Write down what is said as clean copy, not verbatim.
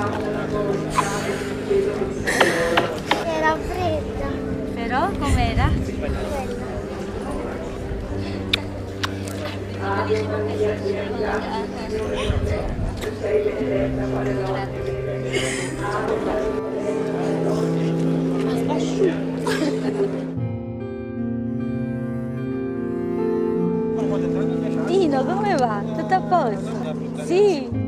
Era fredda. Però com'era? Tino, come va? Tutto a posto? Sì.